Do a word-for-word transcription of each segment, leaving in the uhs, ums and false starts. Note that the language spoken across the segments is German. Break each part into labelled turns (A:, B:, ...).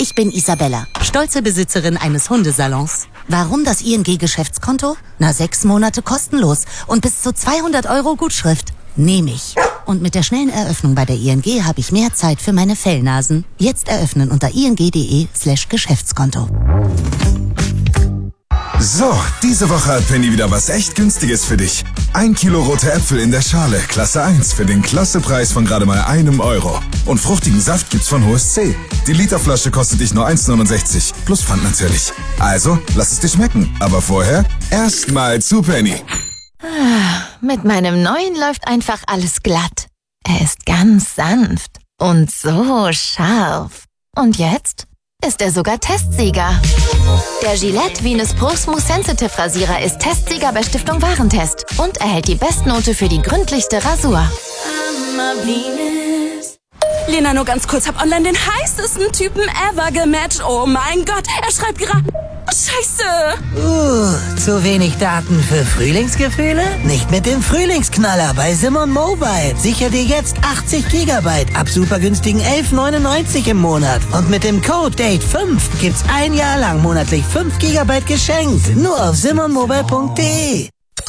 A: ich bin Isabella, stolze Besitzerin eines Hundesalons. Warum das I N G-Geschäftskonto? Na, sechs Monate kostenlos und bis zu zweihundert Euro Gutschrift. Nehme ich. Und mit der schnellen Eröffnung bei der I N G habe ich mehr Zeit für meine Fellnasen. Jetzt eröffnen unter ing.de slash Geschäftskonto.
B: So, diese Woche hat Penny wieder was echt Günstiges für dich. Ein Kilo rote Äpfel in der Schale, Klasse eins, für den Klassepreis von gerade mal einem Euro. Und fruchtigen Saft gibt's von H O S C. Die Literflasche kostet dich nur eins neunundsechzig, plus Pfand natürlich. Also, lass es dir schmecken. Aber vorher erstmal zu Penny.
C: Mit meinem neuen läuft einfach alles glatt. Er ist ganz sanft und so scharf. Und jetzt ist er sogar Testsieger. Der Gillette Venus Pro Smooth Sensitive Rasierer ist Testsieger bei Stiftung Warentest und erhält die Bestnote für die gründlichste Rasur.
D: Lena, nur ganz kurz, hab online den heißesten Typen ever gematcht. Oh mein Gott, er schreibt gerade... Oh, Scheiße!
E: Uh, zu wenig Daten für Frühlingsgefühle? Nicht mit dem Frühlingsknaller bei Simon Mobile. Sicher dir jetzt achtzig Gigabyte ab super günstigen elf neunundneunzig im Monat. Und mit dem Code Date fünf gibt's ein Jahr lang monatlich fünf Gigabyte geschenkt. Nur auf simon mobile punkt de.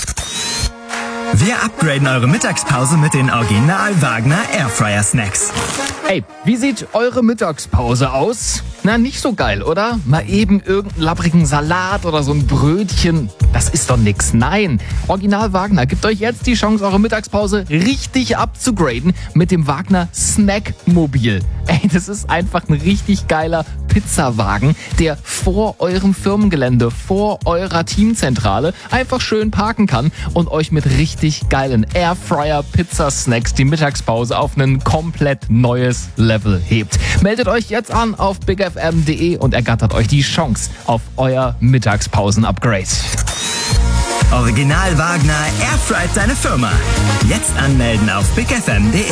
F: Wir upgraden eure Mittagspause mit den Original Wagner Airfryer Snacks.
G: Hey, wie sieht eure Mittagspause aus? Na, nicht so geil, oder? Mal eben irgendeinen lapprigen Salat oder so ein Brötchen. Das ist doch nix. Nein, Original Wagner gibt euch jetzt die Chance, eure Mittagspause richtig abzugraden mit dem Wagner Snackmobil. Ey, das ist einfach ein richtig geiler Pizzawagen, der vor eurem Firmengelände, vor eurer Teamzentrale einfach schön parken kann und euch mit richtig geilen Airfryer-Pizza-Snacks die Mittagspause auf ein komplett neues Level hebt. Meldet euch jetzt an auf big f m punkt de und ergattert euch die Chance auf euer Mittagspausen-Upgrade.
F: Original Wagner airfryt seine Firma. Jetzt anmelden auf big f m punkt de.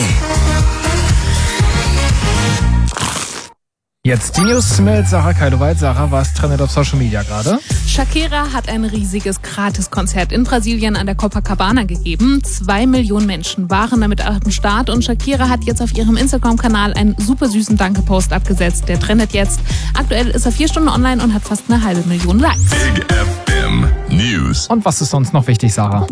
H: Jetzt die News mit Sarah Keidowald. Sarah, was trendet auf Social Media gerade?
I: Shakira hat ein riesiges Gratiskonzert in Brasilien an der Copacabana gegeben. Zwei Millionen Menschen waren damit am Start und Shakira hat jetzt auf ihrem Instagram-Kanal einen super süßen Danke-Post abgesetzt. Der trendet jetzt. Aktuell ist er vier Stunden online und hat fast eine halbe Million Likes.
B: Big F M News.
H: Und was ist sonst noch wichtig, Sarah?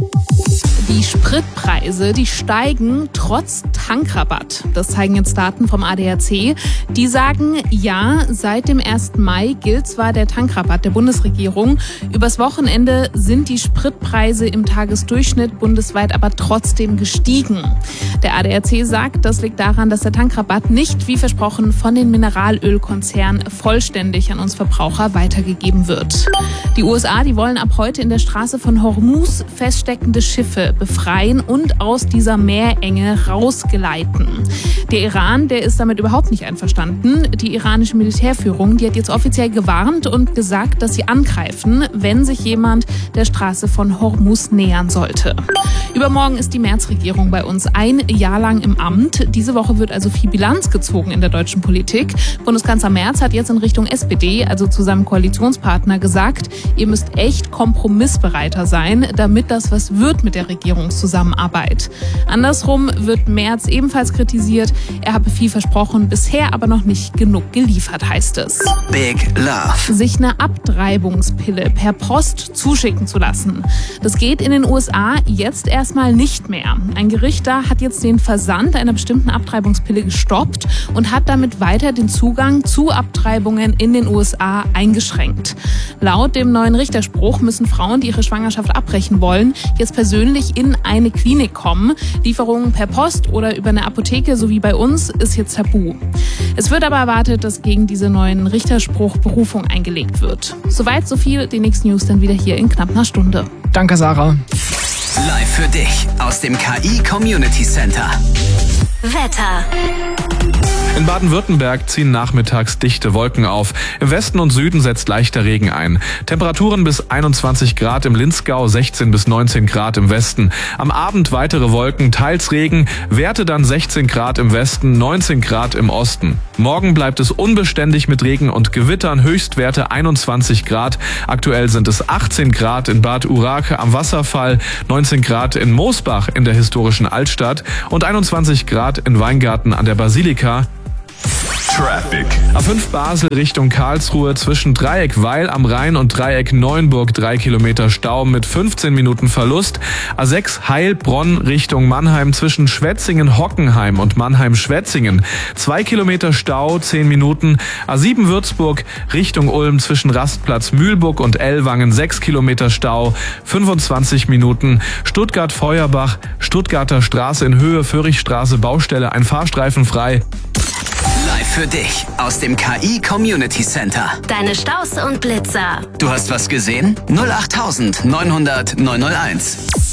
I: Die Spritpreise, die steigen trotz Tankrabatt. Das zeigen jetzt Daten vom A D A C. Die sagen, ja, seit dem ersten Mai gilt zwar der Tankrabatt der Bundesregierung. Übers Wochenende sind die Spritpreise im Tagesdurchschnitt bundesweit aber trotzdem gestiegen. Der A D A C sagt, das liegt daran, dass der Tankrabatt nicht, wie versprochen, von den Mineralölkonzernen vollständig an uns Verbraucher weitergegeben wird. Die U S A, die wollen ab heute in der Straße von Hormuz feststeckende Schiffe befreien und aus dieser Meerenge rausgeleiten. Der Iran, der ist damit überhaupt nicht einverstanden. Die iranische Militärführung, die hat jetzt offiziell gewarnt und gesagt, dass sie angreifen, wenn sich jemand der Straße von Hormuz nähern sollte. Übermorgen ist die Merz-Regierung bei uns ein Jahr lang im Amt. Diese Woche wird also viel Bilanz gezogen in der deutschen Politik. Bundeskanzler Merz hat jetzt in Richtung S P D, also zu seinem Koalitionspartner, gesagt, ihr müsst echt kompromissbereiter sein, damit das was wird mit der Regierungszusammenarbeit. Andersrum wird Merz ebenfalls kritisiert. Er habe viel versprochen, bisher aber noch nicht genug geliefert, heißt es.
F: Big Love.
I: Sich eine Abtreibungspille per Post zuschicken zu lassen. Das geht in den U S A jetzt erstmal nicht mehr. Ein Gericht da hat jetzt den Versand einer bestimmten Abtreibungspille gestoppt und hat damit weiter den Zugang zu Abtreibungen in den U S A eingeschränkt. Laut dem neuen Richterspruch müssen Frauen, die ihre Schwangerschaft abbrechen wollen, jetzt persönlich in eine Klinik kommen. Lieferungen per Post oder über eine Apotheke, so wie bei uns, ist jetzt tabu. Es wird aber erwartet, dass gegen diesen neuen Richterspruch Berufung eingelegt wird. Soweit, so viel. Die nächsten News dann wieder hier in knapp einer Stunde.
H: Danke, Sarah.
F: Live für dich aus dem K I Community Center.
C: Wetter.
J: In Baden-Württemberg ziehen nachmittags dichte Wolken auf. Im Westen und Süden setzt leichter Regen ein. Temperaturen bis einundzwanzig Grad im Linzgau, sechzehn bis neunzehn Grad im Westen. Am Abend weitere Wolken, teils Regen, Werte dann sechzehn Grad im Westen, neunzehn Grad im Osten. Morgen bleibt es unbeständig mit Regen und Gewittern, Höchstwerte einundzwanzig Grad. Aktuell sind es achtzehn Grad in Bad Urake am Wasserfall, neunzehn Grad in Moosbach in der historischen Altstadt und einundzwanzig Grad in Weingarten an der Basilika. Traffic. A fünf Basel Richtung Karlsruhe zwischen Dreieck Weil am Rhein und Dreieck Neuenburg drei Kilometer Stau mit fünfzehn Minuten Verlust. A sechs Heilbronn Richtung Mannheim zwischen Schwetzingen-Hockenheim und Mannheim-Schwetzingen zwei Kilometer Stau, zehn Minuten. A sieben Würzburg Richtung Ulm zwischen Rastplatz Mühlburg und Ellwangen sechs Kilometer Stau, fünfundzwanzig Minuten. Stuttgart-Feuerbach, Stuttgarter Straße in Höhe, Föhrichstraße, Baustelle, ein Fahrstreifen frei.
K: Live für dich aus dem K I Community Center.
L: Deine Staus und Blitzer.
K: Du hast was gesehen? null acht neunhundert neunhunderteins.